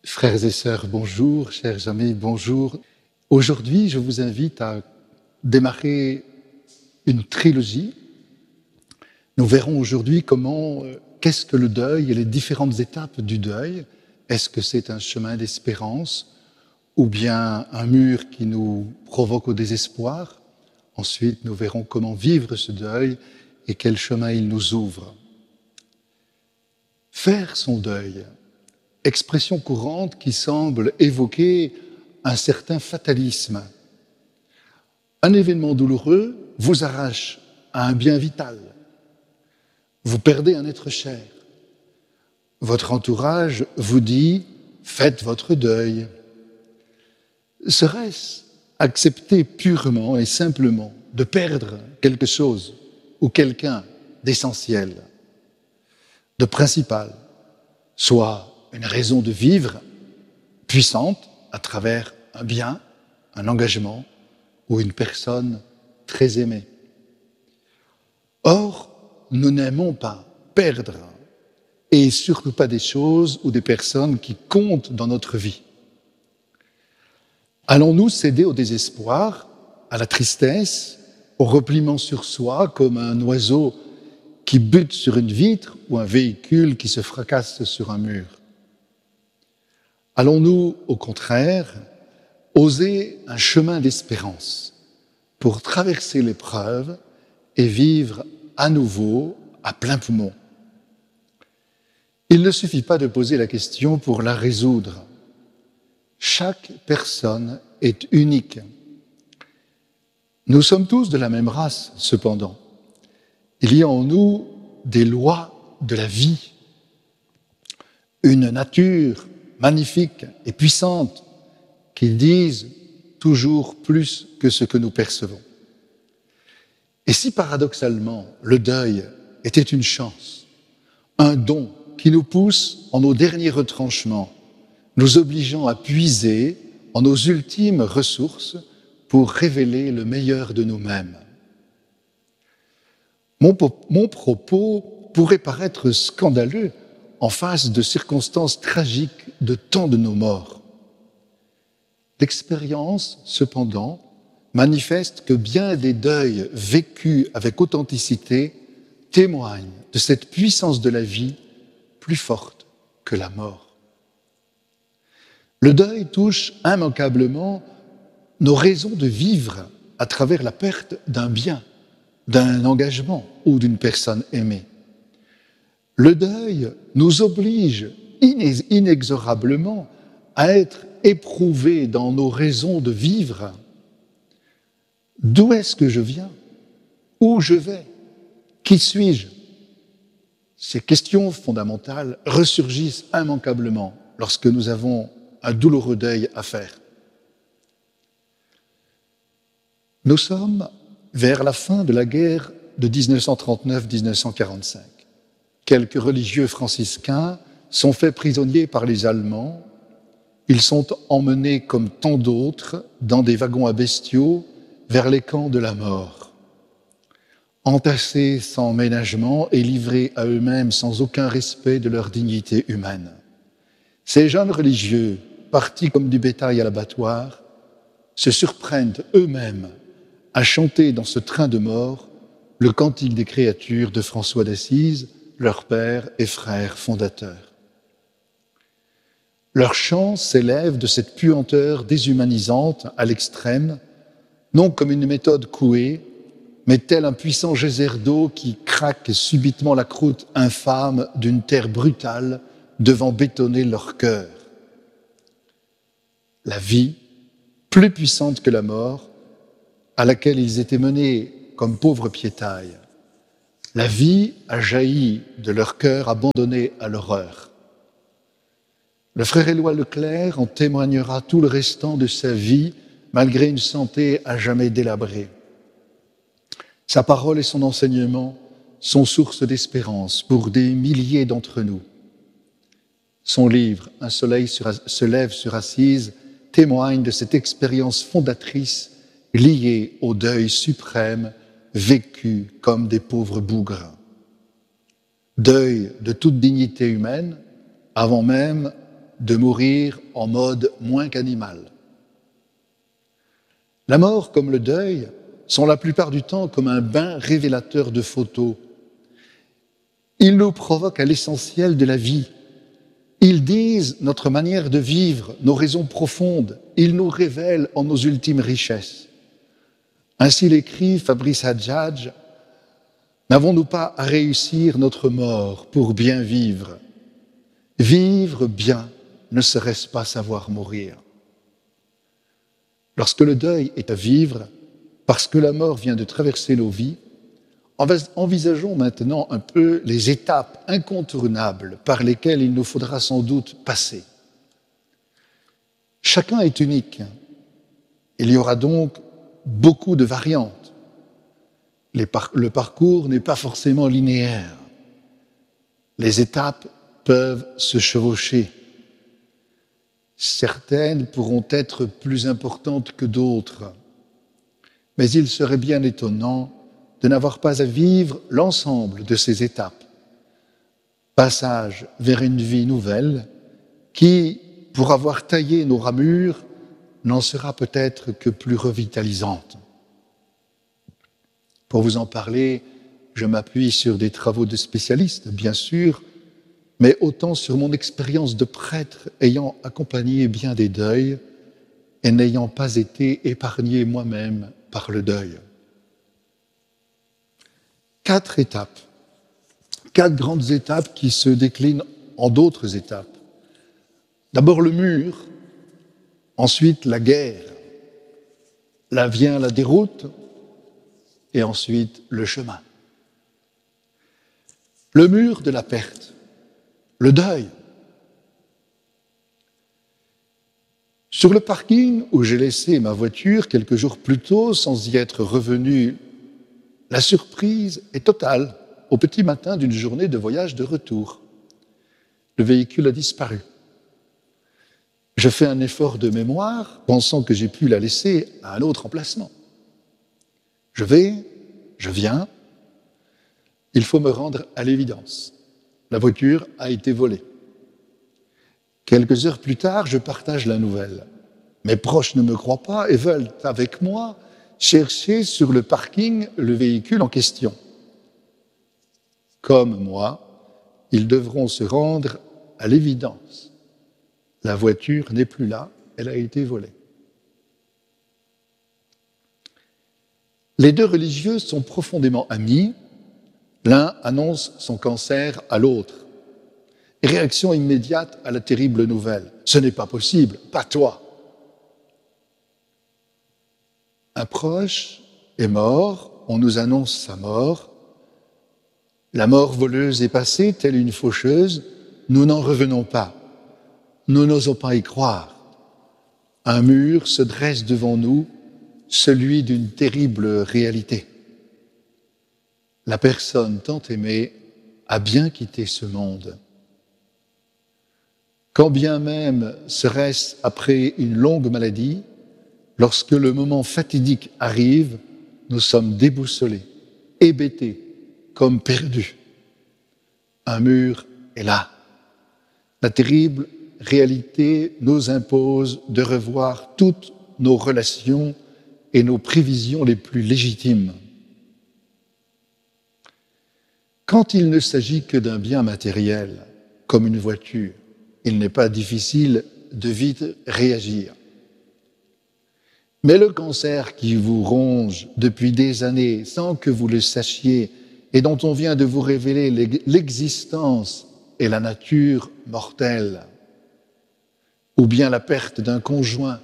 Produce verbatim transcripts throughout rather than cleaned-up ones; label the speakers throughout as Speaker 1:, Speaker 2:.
Speaker 1: Frères et sœurs, bonjour, chers amis, bonjour. Aujourd'hui, je vous invite à démarrer une trilogie. Nous verrons aujourd'hui comment, euh, qu'est-ce que le deuil et les différentes étapes du deuil. Est-ce que c'est un chemin d'espérance ou bien un mur qui nous provoque au désespoir? Ensuite, nous verrons comment vivre ce deuil et quel chemin il nous ouvre. Faire son deuil, expression courante qui semble évoquer un certain fatalisme. Un événement douloureux vous arrache à un bien vital. Vous perdez un être cher. Votre entourage vous dit « faites votre deuil ». Serait-ce accepter purement et simplement de perdre quelque chose ou quelqu'un d'essentiel, de principal, soit une raison de vivre puissante à travers un bien, un engagement ou une personne très aimée. Or, nous n'aimons pas perdre et surtout pas des choses ou des personnes qui comptent dans notre vie. Allons-nous céder au désespoir, à la tristesse, au repliement sur soi comme un oiseau qui bute sur une vitre ou un véhicule qui se fracasse sur un mur? Allons-nous, au contraire, oser un chemin d'espérance pour traverser l'épreuve et vivre à nouveau à plein poumon? Il ne suffit pas de poser la question pour la résoudre. Chaque personne est unique. Nous sommes tous de la même race, cependant. Il y a en nous des lois de la vie, une nature magnifique et puissante qui disent toujours plus que ce que nous percevons. Et si paradoxalement le deuil était une chance, un don qui nous pousse en nos derniers retranchements, nous obligeant à puiser en nos ultimes ressources pour révéler le meilleur de nous-mêmes. Mon, mon propos pourrait paraître scandaleux en face de circonstances tragiques de tant de nos morts. L'expérience, cependant, manifeste que bien des deuils vécus avec authenticité témoignent de cette puissance de la vie plus forte que la mort. Le deuil touche immanquablement nos raisons de vivre à travers la perte d'un bien, d'un engagement ou d'une personne aimée. Le deuil nous oblige inexorablement à être éprouvés dans nos raisons de vivre. D'où est-ce que je viens? Où je vais? Qui suis-je? Ces questions fondamentales ressurgissent immanquablement lorsque nous avons un douloureux deuil à faire. Nous sommes vers la fin de la guerre de dix-neuf cent trente-neuf à dix-neuf cent quarante-cinq. Quelques religieux franciscains sont faits prisonniers par les Allemands. Ils sont emmenés, comme tant d'autres, dans des wagons à bestiaux vers les camps de la mort. Entassés sans ménagement et livrés à eux-mêmes sans aucun respect de leur dignité humaine. Ces jeunes religieux, partis comme du bétail à l'abattoir, se surprennent eux-mêmes à chanter dans ce train de mort le cantique des créatures de François d'Assise, leur père et frère fondateur. Leur chant s'élève de cette puanteur déshumanisante à l'extrême, non comme une méthode couée, mais tel un puissant geyser d'eau qui craque subitement la croûte infâme d'une terre brutale devant bétonner leur cœur. La vie, plus puissante que la mort, à laquelle ils étaient menés comme pauvres piétailles. La vie a jailli de leur cœur abandonné à l'horreur. Le frère Éloi Leclerc en témoignera tout le restant de sa vie, malgré une santé à jamais délabrée. Sa parole et son enseignement sont source d'espérance pour des milliers d'entre nous. Son livre « Un soleil se lève sur Assise » témoigne de cette expérience fondatrice liée au deuil suprême vécu comme des pauvres bougres. Deuil de toute dignité humaine, avant même de mourir en mode moins qu'animal. La mort, comme le deuil, sont la plupart du temps comme un bain révélateur de photos. Ils nous provoquent à l'essentiel de la vie. Ils disent notre manière de vivre, nos raisons profondes. Ils nous révèlent en nos ultimes richesses. Ainsi l'écrit Fabrice Hadjadj, « N'avons-nous pas à réussir notre mort pour bien vivre? Vivre bien, ne serait-ce pas savoir mourir ?» Lorsque le deuil est à vivre, parce que la mort vient de traverser nos vies, envisageons maintenant un peu les étapes incontournables par lesquelles il nous faudra sans doute passer. Chacun est unique. Il y aura donc beaucoup de variantes. Les par- le parcours n'est pas forcément linéaire. Les étapes peuvent se chevaucher. Certaines pourront être plus importantes que d'autres. Mais il serait bien étonnant de n'avoir pas à vivre l'ensemble de ces étapes. Passage vers une vie nouvelle qui, pour avoir taillé nos ramures, n'en sera peut-être que plus revitalisante. Pour vous en parler, je m'appuie sur des travaux de spécialistes, bien sûr, mais autant sur mon expérience de prêtre ayant accompagné bien des deuils et n'ayant pas été épargné moi-même par le deuil. Quatre étapes, quatre grandes étapes qui se déclinent en d'autres étapes. D'abord le mur, ensuite la guerre, là vient la déroute et ensuite le chemin. Le mur de la perte, le deuil. Sur le parking où j'ai laissé ma voiture quelques jours plus tôt sans y être revenu, la surprise est totale au petit matin d'une journée de voyage de retour. Le véhicule a disparu. Je fais un effort de mémoire, pensant que j'ai pu la laisser à un autre emplacement. Je vais, je viens, il faut me rendre à l'évidence. La voiture a été volée. Quelques heures plus tard, je partage la nouvelle. Mes proches ne me croient pas et veulent, avec moi, chercher sur le parking le véhicule en question. Comme moi, ils devront se rendre à l'évidence. La voiture n'est plus là, elle a été volée. Les deux religieux sont profondément amis. L'un annonce son cancer à l'autre. Réaction immédiate à la terrible nouvelle. Ce n'est pas possible, pas toi. Un proche est mort, on nous annonce sa mort. La mort voleuse est passée, telle une faucheuse, nous n'en revenons pas. Nous n'osons pas y croire. Un mur se dresse devant nous, celui d'une terrible réalité. La personne tant aimée a bien quitté ce monde. Quand bien même serait-ce après une longue maladie, lorsque le moment fatidique arrive, nous sommes déboussolés, hébétés, comme perdus. Un mur est là. La terrible réalité nous impose de revoir toutes nos relations et nos prévisions les plus légitimes. Quand il ne s'agit que d'un bien matériel, comme une voiture, il n'est pas difficile de vite réagir. Mais le cancer qui vous ronge depuis des années sans que vous le sachiez et dont on vient de vous révéler l'existence et la nature mortelle, ou bien la perte d'un conjoint,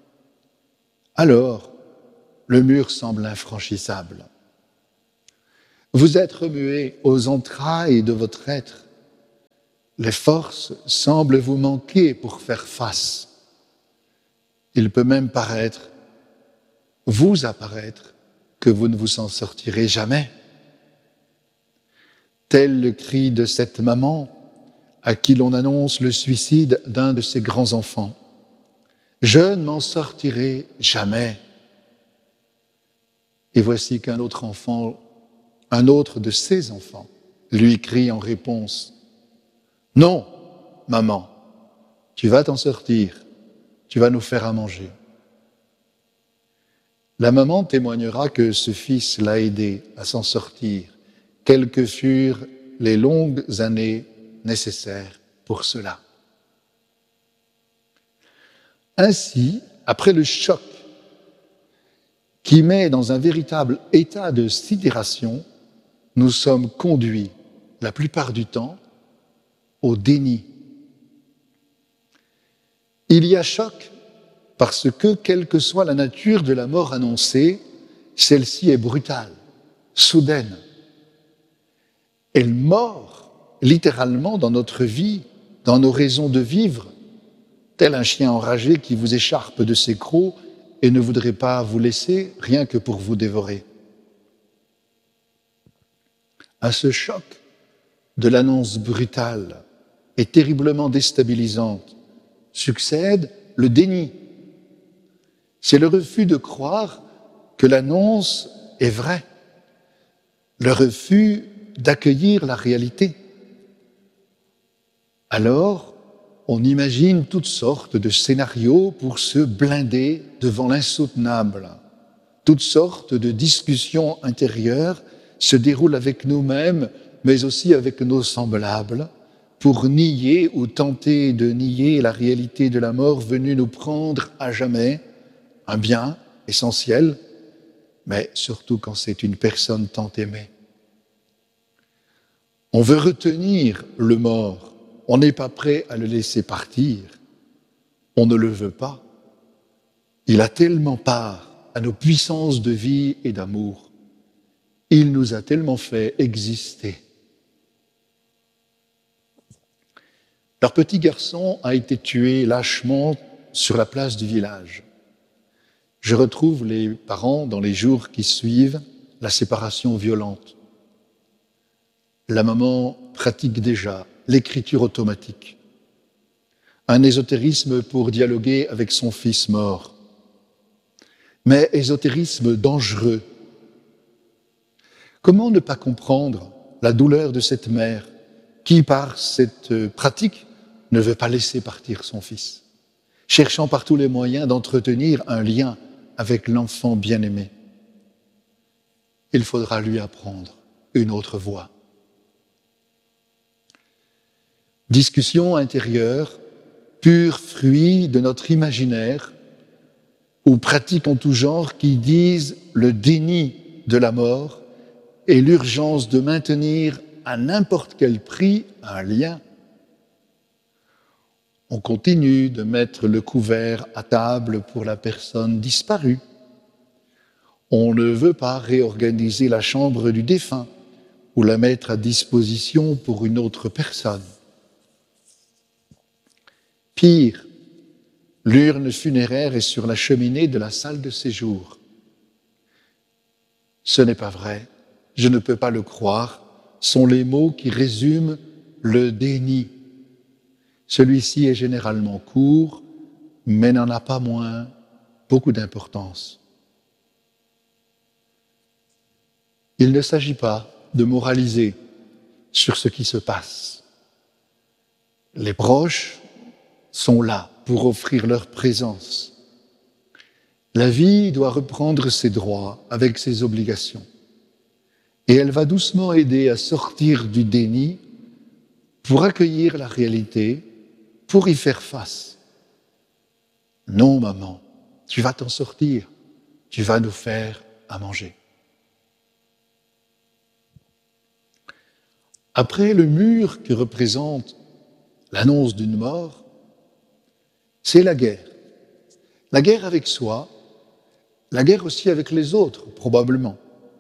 Speaker 1: alors le mur semble infranchissable. Vous êtes remué aux entrailles de votre être. Les forces semblent vous manquer pour faire face. Il peut même paraître, vous apparaître, que vous ne vous en sortirez jamais. Tel le cri de cette maman à qui l'on annonce le suicide d'un de ses grands-enfants. Je ne m'en sortirai jamais. Et voici qu'un autre enfant, un autre de ses enfants, lui crie en réponse, « Non, maman, tu vas t'en sortir, tu vas nous faire à manger. La maman témoignera que ce fils l'a aidé à s'en sortir, quelles que furent les longues années nécessaires pour cela. Ainsi, après le choc qui met dans un véritable état de sidération, nous sommes conduits, la plupart du temps, au déni. Il y a choc parce que, quelle que soit la nature de la mort annoncée, celle-ci est brutale, soudaine. Elle mord littéralement dans notre vie, dans nos raisons de vivre, tel un chien enragé qui vous écharpe de ses crocs et ne voudrait pas vous laisser rien que pour vous dévorer. À ce choc de l'annonce brutale et terriblement déstabilisante succède le déni. C'est le refus de croire que l'annonce est vraie, le refus d'accueillir la réalité. Alors, on imagine toutes sortes de scénarios pour se blinder devant l'insoutenable. Toutes sortes de discussions intérieures se déroulent avec nous-mêmes, mais aussi avec nos semblables, pour nier ou tenter de nier la réalité de la mort venue nous prendre à jamais, un bien essentiel, mais surtout quand c'est une personne tant aimée. On veut retenir le mort, on n'est pas prêt à le laisser partir, on ne le veut pas. Il a tellement part à nos puissances de vie et d'amour, il nous a tellement fait exister. Leur petit garçon a été tué lâchement sur la place du village. Je retrouve les parents dans les jours qui suivent la séparation violente. La maman pratique déjà l'écriture automatique, un ésotérisme pour dialoguer avec son fils mort, mais ésotérisme dangereux. Comment ne pas comprendre la douleur de cette mère qui, par cette pratique, ne veut pas laisser partir son fils, cherchant par tous les moyens d'entretenir un lien avec l'enfant bien-aimé. Il faudra lui apprendre une autre voie. Discussion intérieure, pur fruit de notre imaginaire, ou pratiques en tout genre qui disent le déni de la mort et l'urgence de maintenir à n'importe quel prix un lien. On continue de mettre le couvert à table pour la personne disparue. On ne veut pas réorganiser la chambre du défunt ou la mettre à disposition pour une autre personne. Pire, l'urne funéraire est sur la cheminée de la salle de séjour. Ce n'est pas vrai, je ne peux pas le croire, sont les mots qui résument le déni. Celui-ci est généralement court, mais n'en a pas moins beaucoup d'importance. Il ne s'agit pas de moraliser sur ce qui se passe. Les proches sont là pour offrir leur présence. La vie doit reprendre ses droits avec ses obligations. Et elle va doucement aider à sortir du déni pour accueillir la réalité, pour y faire face. Non, maman, tu vas t'en sortir, tu vas nous faire à manger. Après le mur que représente l'annonce d'une mort, c'est la guerre. La guerre avec soi, la guerre aussi avec les autres, probablement.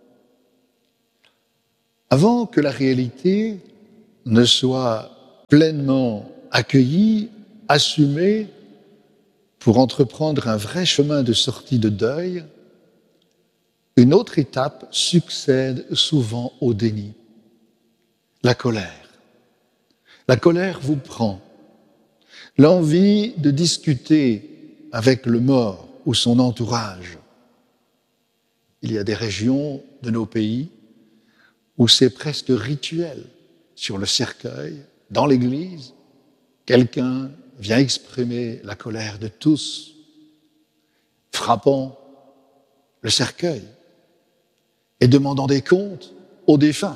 Speaker 1: Avant que la réalité ne soit pleinement accueillie, assumée, pour entreprendre un vrai chemin de sortie de deuil, une autre étape succède souvent au déni. La colère. La colère vous prend. L'envie de discuter avec le mort ou son entourage. Il y a des régions de nos pays où c'est presque rituel. Sur le cercueil, dans l'église, quelqu'un vient exprimer la colère de tous, frappant le cercueil et demandant des comptes aux défunts.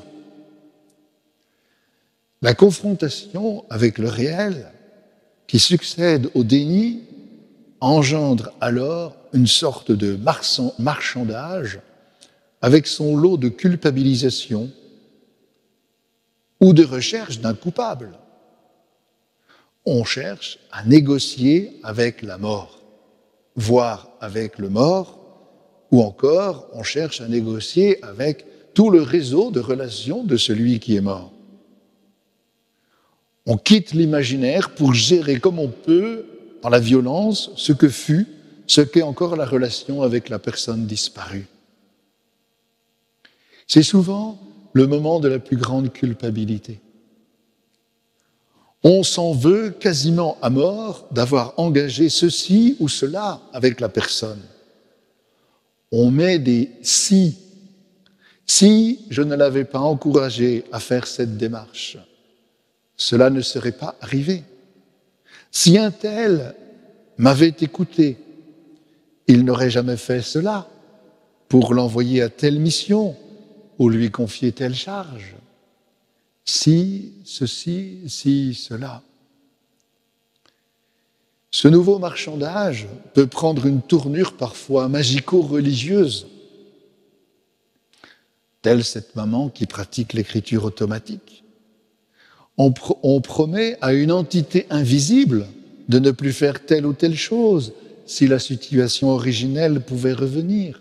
Speaker 1: La confrontation avec le réel qui succède au déni engendre alors une sorte de marchandage avec son lot de culpabilisation ou de recherche d'un coupable. On cherche à négocier avec la mort, voire avec le mort, ou encore on cherche à négocier avec tout le réseau de relations de celui qui est mort. On quitte l'imaginaire pour gérer comme on peut, dans la violence, ce que fut, ce qu'est encore la relation avec la personne disparue. C'est souvent le moment de la plus grande culpabilité. On s'en veut quasiment à mort d'avoir engagé ceci ou cela avec la personne. On met des « si ». Si je ne l'avais pas encouragé à faire cette démarche, cela ne serait pas arrivé. Si un tel m'avait écouté, il n'aurait jamais fait cela pour l'envoyer à telle mission ou lui confier telle charge. Si, ceci, si, cela. Ce nouveau marchandage peut prendre une tournure parfois magico-religieuse, telle cette maman qui pratique l'écriture automatique. On, pr- on promet à une entité invisible de ne plus faire telle ou telle chose si la situation originelle pouvait revenir.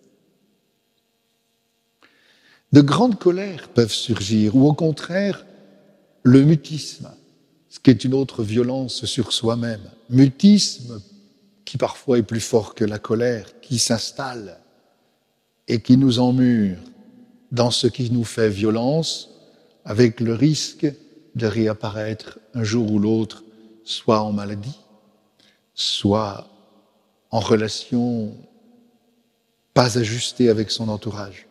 Speaker 1: De grandes colères peuvent surgir, ou au contraire, le mutisme, ce qui est une autre violence sur soi-même. Mutisme qui parfois est plus fort que la colère, qui s'installe et qui nous emmure dans ce qui nous fait violence, avec le risque de réapparaître un jour ou l'autre, soit en maladie, soit en relation pas ajustée avec son entourage.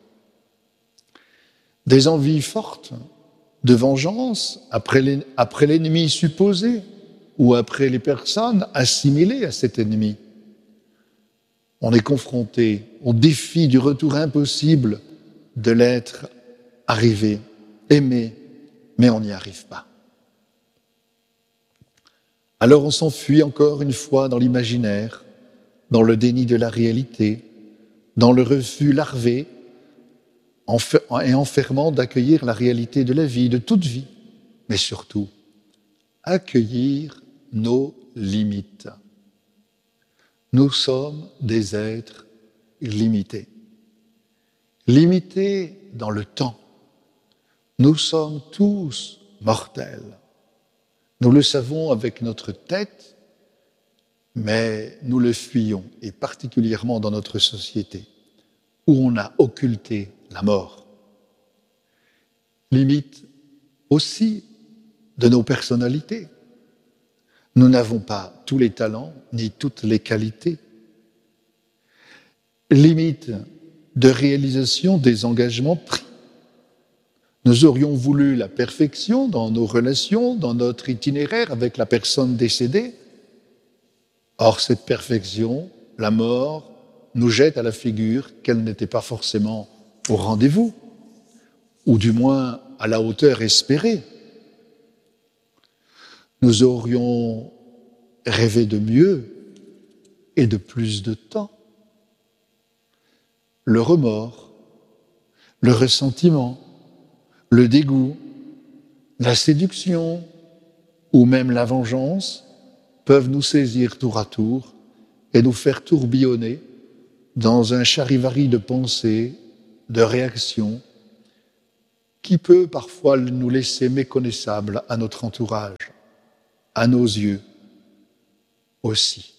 Speaker 1: Des envies fortes de vengeance après l'ennemi supposé ou après les personnes assimilées à cet ennemi. On est confronté au défi du retour impossible de l'être arrivé, aimé, mais on n'y arrive pas. Alors on s'enfuit encore une fois dans l'imaginaire, dans le déni de la réalité, dans le refus larvé et enfermant d'accueillir la réalité de la vie, de toute vie, mais surtout, accueillir nos limites. Nous sommes des êtres limités. Limités dans le temps. Nous sommes tous mortels. Nous le savons avec notre tête, mais nous le fuyons, et particulièrement dans notre société, où on a occulté la mort. Limite aussi de nos personnalités. Nous n'avons pas tous les talents, ni toutes les qualités. Limite de réalisation des engagements pris. Nous aurions voulu la perfection dans nos relations, dans notre itinéraire avec la personne décédée. Or, cette perfection, la mort, nous jette à la figure qu'elle n'était pas forcément au rendez-vous, ou du moins à la hauteur espérée. Nous aurions rêvé de mieux et de plus de temps. Le remords, le ressentiment, le dégoût, la séduction ou même la vengeance peuvent nous saisir tour à tour et nous faire tourbillonner dans un charivari de pensées, de réactions qui peut parfois nous laisser méconnaissables à notre entourage, à nos yeux aussi.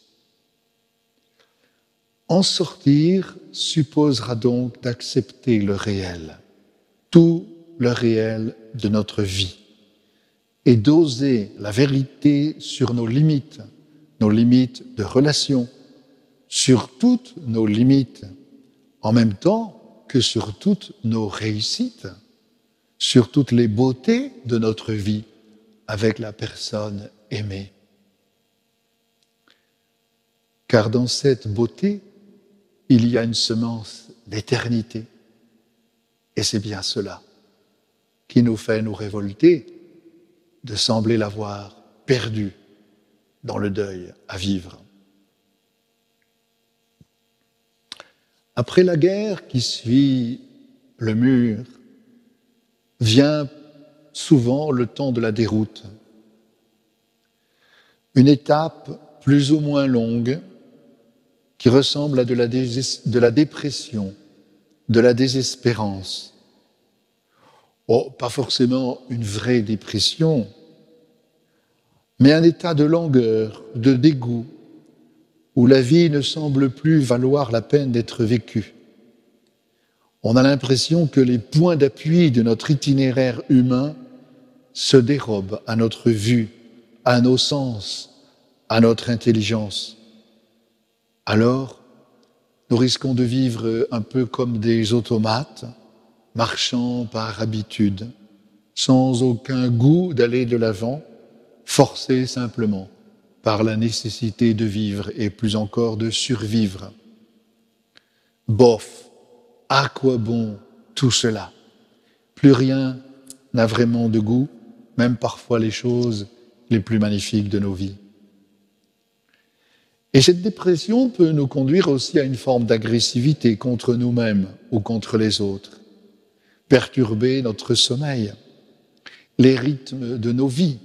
Speaker 1: En sortir supposera donc d'accepter le réel, tout le réel de notre vie, et d'oser la vérité sur nos limites, nos limites de relation, sur toutes nos limites, en même temps que sur toutes nos réussites, sur toutes les beautés de notre vie avec la personne aimée. car dans cette beauté, il y a une semence d'éternité. Et c'est bien cela qui nous fait nous révolter de sembler l'avoir perdue dans le deuil à vivre. Après la guerre qui suit le mur, vient souvent le temps de la déroute. Une étape plus ou moins longue qui ressemble à de la, dés- de la dépression, de la désespérance. Oh, pas forcément une vraie dépression, mais un état de langueur, de dégoût, où la vie ne semble plus valoir la peine d'être vécue. On a l'impression que les points d'appui de notre itinéraire humain se dérobent à notre vue, à nos sens, à notre intelligence. Alors, nous risquons de vivre un peu comme des automates, marchant par habitude, sans aucun goût d'aller de l'avant, forcés simplement par la nécessité de vivre et plus encore de survivre. Bof, à quoi bon tout cela? Plus rien n'a vraiment de goût, même parfois les choses les plus magnifiques de nos vies. Et cette dépression peut nous conduire aussi à une forme d'agressivité contre nous-mêmes ou contre les autres, perturber notre sommeil, les rythmes de nos vies,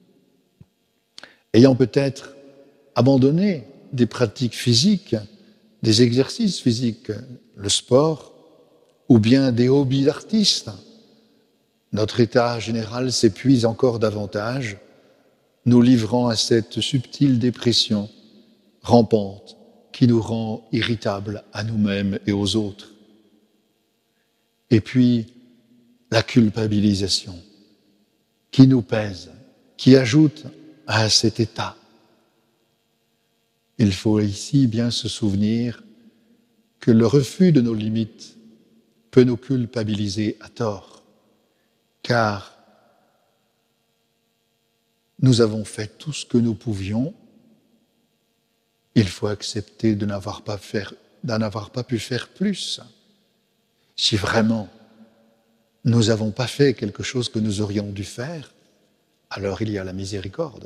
Speaker 1: ayant peut-être abandonné des pratiques physiques, des exercices physiques, le sport, ou bien des hobbies d'artistes. Notre état général s'épuise encore davantage, nous livrant à cette subtile dépression rampante qui nous rend irritables à nous-mêmes et aux autres. Et puis, la culpabilisation qui nous pèse, qui ajoute à cet état. Il faut ici bien se souvenir que le refus de nos limites peut nous culpabiliser à tort, car nous avons fait tout ce que nous pouvions. Il faut accepter de n'avoir pas faire, d'en avoir pas pu faire plus. Si vraiment nous n'avons pas fait quelque chose que nous aurions dû faire, alors il y a la miséricorde.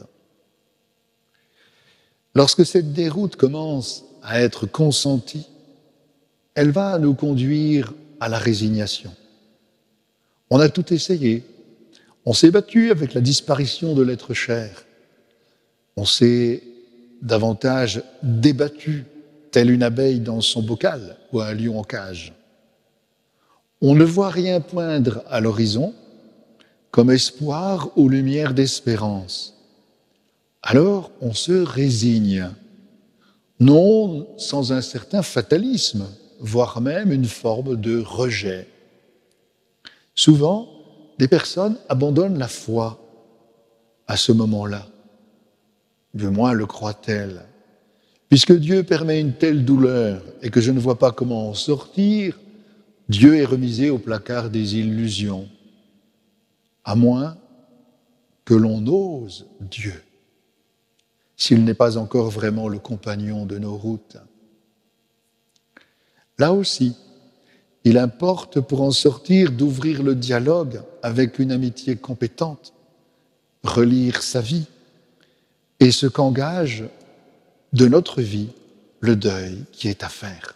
Speaker 1: Lorsque cette déroute commence à être consentie, elle va nous conduire à la résignation. On a tout essayé. On s'est battu avec la disparition de l'être cher. On s'est davantage débattu, telle une abeille dans son bocal ou un lion en cage. On ne voit rien poindre à l'horizon comme espoir ou lumière d'espérance. Alors on se résigne, non sans un certain fatalisme, voire même une forme de rejet. Souvent, des personnes abandonnent la foi à ce moment-là. Du moins le croient-elles. Puisque Dieu permet une telle douleur et que je ne vois pas comment en sortir, Dieu est remisé au placard des illusions, à moins que l'on ose Dieu, s'il n'est pas encore vraiment le compagnon de nos routes. Là aussi, il importe pour en sortir d'ouvrir le dialogue avec une amitié compétente, relire sa vie et ce qu'engage de notre vie le deuil qui est à faire.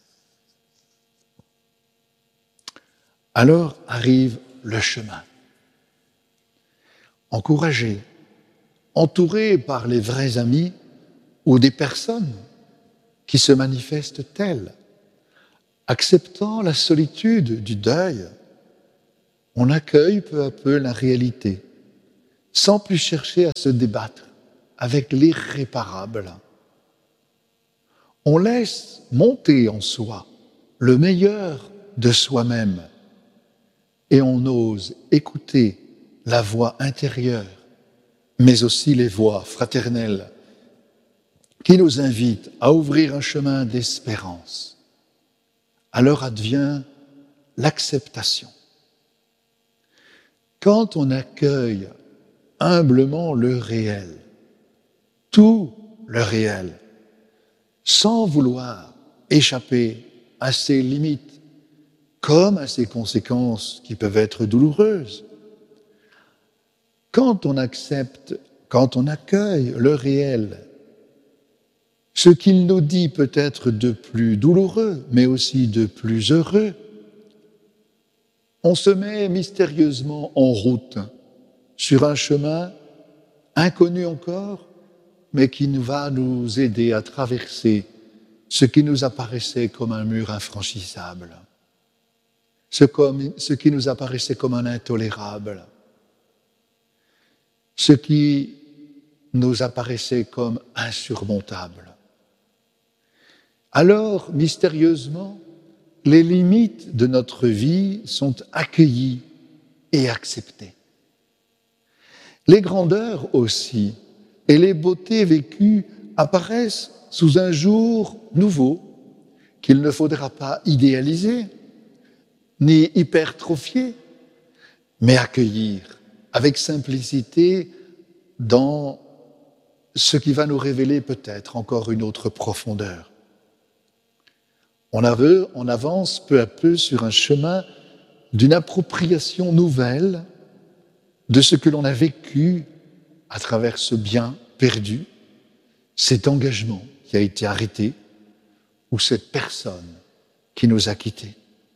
Speaker 1: Alors arrive le chemin. Encouragé, entouré par les vrais amis ou des personnes qui se manifestent telles, acceptant la solitude du deuil, on accueille peu à peu la réalité, sans plus chercher à se débattre avec l'irréparable. On laisse monter en soi le meilleur de soi-même et on ose écouter la voix intérieure, mais aussi les voix fraternelles qui nous invitent à ouvrir un chemin d'espérance. Alors advient l'acceptation. Quand on accueille humblement le réel, tout le réel, sans vouloir échapper à ses limites, comme à ses conséquences qui peuvent être douloureuses. Quand on accepte, quand on accueille le réel, ce qu'il nous dit peut être de plus douloureux, mais aussi de plus heureux, on se met mystérieusement en route sur un chemin inconnu encore, mais qui nous va nous aider à traverser ce qui nous apparaissait comme un mur infranchissable, ce, comme, ce qui nous apparaissait comme un intolérable, ce qui nous apparaissait comme insurmontable. Alors, mystérieusement, les limites de notre vie sont accueillies et acceptées. Les grandeurs aussi et les beautés vécues apparaissent sous un jour nouveau qu'il ne faudra pas idéaliser ni hypertrophier, mais accueillir avec simplicité dans ce qui va nous révéler peut-être encore une autre profondeur. On, avait, on avance peu à peu sur un chemin d'une appropriation nouvelle de ce que l'on a vécu à travers ce bien perdu, cet engagement qui a été arrêté ou cette personne qui nous a quittés.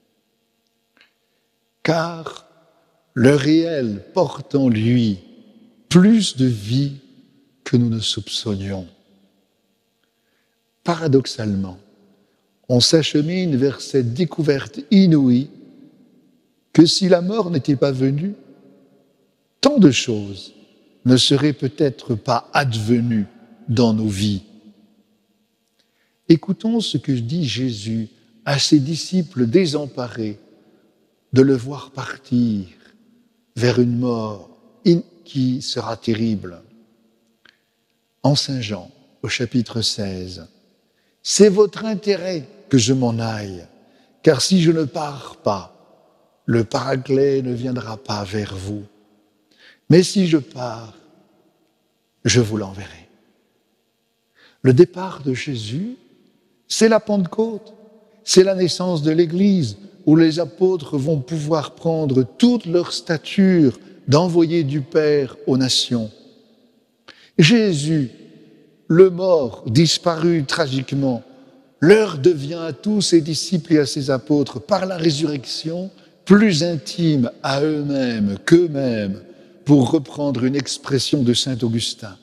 Speaker 1: Car le réel porte en lui plus de vie que nous ne soupçonnions. Paradoxalement, on s'achemine vers cette découverte inouïe que si la mort n'était pas venue, tant de choses ne seraient peut-être pas advenues dans nos vies. Écoutons ce que dit Jésus à ses disciples désemparés de le voir partir vers une mort qui sera terrible. En Saint Jean, au chapitre seize, « C'est votre intérêt que je m'en aille, car si je ne pars pas, le Paraclet ne viendra pas vers vous. Mais si je pars, je vous l'enverrai. » Le départ de Jésus, c'est la Pentecôte, c'est la naissance de l'Église, où les apôtres vont pouvoir prendre toute leur stature d'envoyer du Père aux nations. Jésus, le mort, disparu tragiquement, leur devient à tous ses disciples et à ses apôtres, par la résurrection, plus intime à eux-mêmes qu'eux-mêmes, pour reprendre une expression de saint Augustin.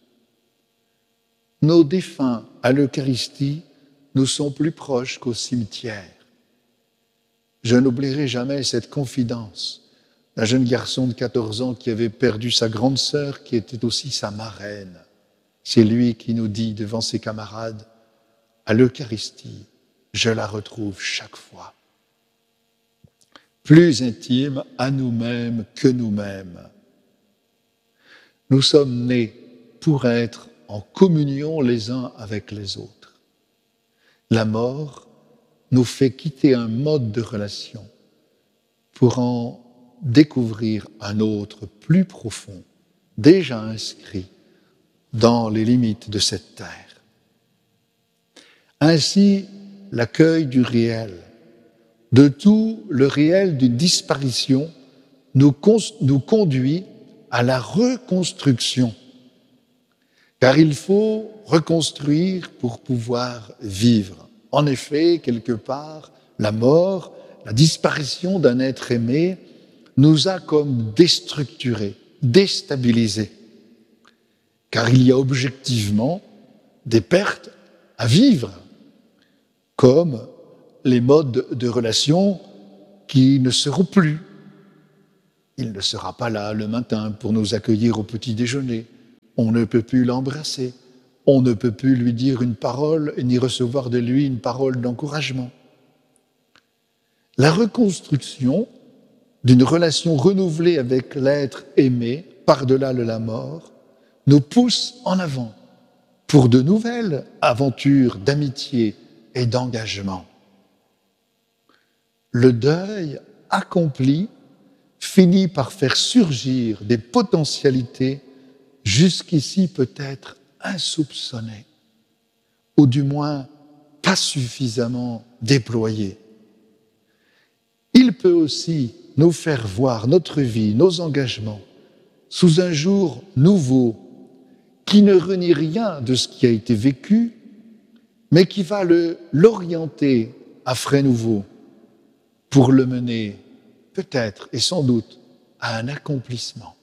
Speaker 1: Nos défunts à l'Eucharistie nous sont plus proches qu'au cimetière. Je n'oublierai jamais cette confidence d'un jeune garçon de quatorze ans qui avait perdu sa grande sœur, qui était aussi sa marraine. C'est lui qui nous dit devant ses camarades, à l'Eucharistie, je la retrouve chaque fois. Plus intime à nous-mêmes que nous-mêmes. Nous sommes nés pour être en communion les uns avec les autres. La mort nous fait quitter un mode de relation pour en découvrir un autre plus profond, déjà inscrit dans les limites de cette terre. Ainsi, l'accueil du réel, de tout le réel d'une disparition, nous, con- nous conduit à la reconstruction. Car il faut reconstruire pour pouvoir vivre. En effet, quelque part, la mort, la disparition d'un être aimé nous a comme déstructurés, déstabilisés. Car il y a objectivement des pertes à vivre, comme les modes de relation qui ne seront plus. Il ne sera pas là le matin pour nous accueillir au petit déjeuner. On ne peut plus l'embrasser. On ne peut plus lui dire une parole ni recevoir de lui une parole d'encouragement. La reconstruction d'une relation renouvelée avec l'être aimé, par-delà la mort, nous pousse en avant pour de nouvelles aventures d'amitié et d'engagement. Le deuil accompli finit par faire surgir des potentialités jusqu'ici peut-être insoupçonnées. ou du moins pas suffisamment déployé. Il peut aussi nous faire voir notre vie, nos engagements, sous un jour nouveau, qui ne renie rien de ce qui a été vécu, mais qui va le, l'orienter à frais nouveaux pour le mener, peut-être et sans doute, à un accomplissement.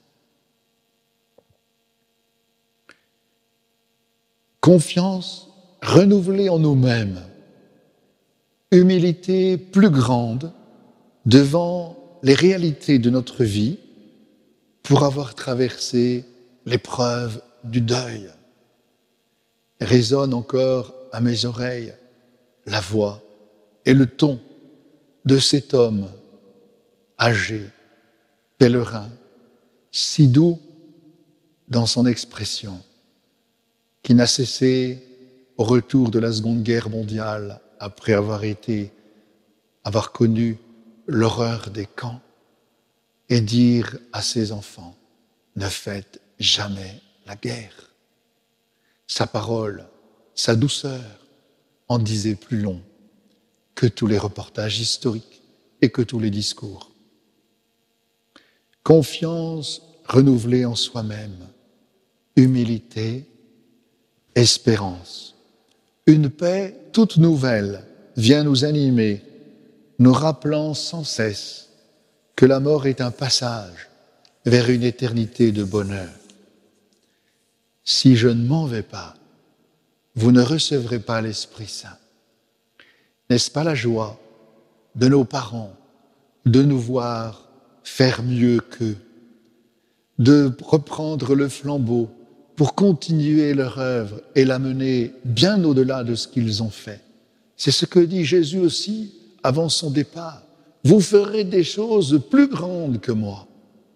Speaker 1: Confiance renouvelée en nous-mêmes, humilité plus grande devant les réalités de notre vie pour avoir traversé l'épreuve du deuil. Résonne encore à mes oreilles la voix et le ton de cet homme âgé, pèlerin, si doux dans son expression, qui n'a cessé, au retour de la Seconde Guerre mondiale, après avoir été, avoir connu l'horreur des camps, et dire à ses enfants, ne faites jamais la guerre. Sa parole, sa douceur en disait plus long que tous les reportages historiques et que tous les discours. Confiance renouvelée en soi-même, humilité, espérance. Une paix toute nouvelle vient nous animer, nous rappelant sans cesse que la mort est un passage vers une éternité de bonheur. Si je ne m'en vais pas, vous ne recevrez pas l'Esprit Saint. N'est-ce pas la joie de nos parents de nous voir faire mieux qu'eux, de reprendre le flambeau pour continuer leur œuvre et la mener bien au-delà de ce qu'ils ont fait? C'est ce que dit Jésus aussi avant son départ. Vous ferez des choses plus grandes que moi.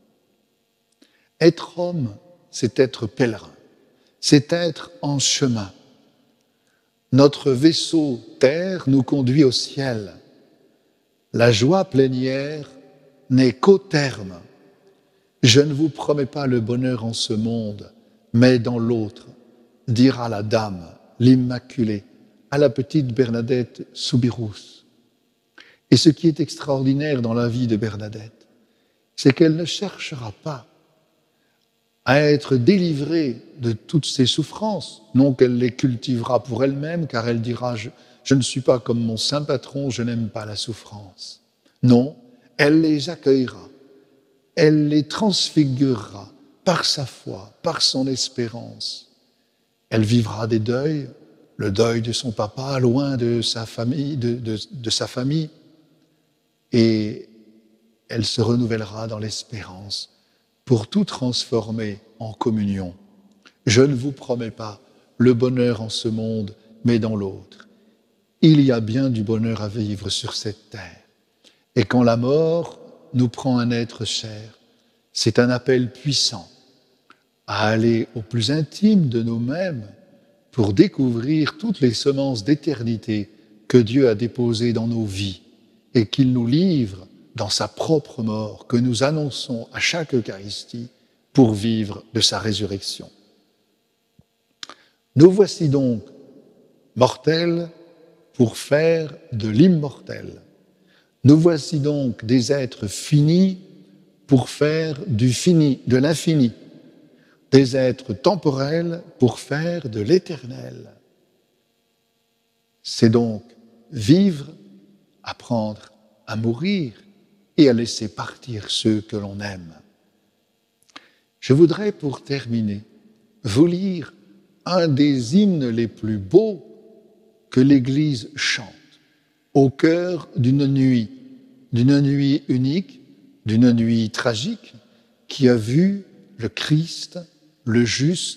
Speaker 1: Être homme, c'est être pèlerin, c'est être en chemin. Notre vaisseau terre nous conduit au ciel. La joie plénière n'est qu'au terme. Je ne vous promets pas le bonheur en ce monde, mais dans l'autre, dira la dame, l'Immaculée, à la petite Bernadette Soubirous. Et ce qui est extraordinaire dans la vie de Bernadette, c'est qu'elle ne cherchera pas à être délivrée de toutes ses souffrances, non qu'elle les cultivera pour elle-même, car elle dira je, « je ne suis pas comme mon saint patron, je n'aime pas la souffrance ». Non, elle les accueillera, elle les transfigurera par sa foi, par son espérance. Elle vivra des deuils, le deuil de son papa, loin de sa famille, de, de, de sa famille, et elle se renouvellera dans l'espérance pour tout transformer en communion. Je ne vous promets pas le bonheur en ce monde, mais dans l'autre. Il y a bien du bonheur à vivre sur cette terre. Et quand la mort nous prend un être cher, c'est un appel puissant à aller au plus intime de nous-mêmes pour découvrir toutes les semences d'éternité que Dieu a déposées dans nos vies et qu'il nous livre dans sa propre mort que nous annonçons à chaque Eucharistie pour vivre de sa résurrection. Nous voici donc mortels pour faire de l'immortel. Nous voici donc des êtres finis pour faire du fini, de l'infini, des êtres temporels pour faire de l'éternel. C'est donc vivre, apprendre à mourir et à laisser partir ceux que l'on aime. Je voudrais, pour terminer, vous lire un des hymnes les plus beaux que l'Église chante, au cœur d'une nuit, d'une nuit unique, d'une nuit tragique, qui a vu le Christ, le juste,